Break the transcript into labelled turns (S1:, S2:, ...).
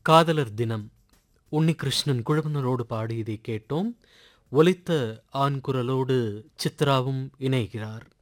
S1: காதலர் தினம் உன்னிகிருஷ்ணன் குழுவினரோடு பாடியதை கேட்டோம். ஒலித்த ஆண் குரலோடு சித்ராவும் இணைகிறார்.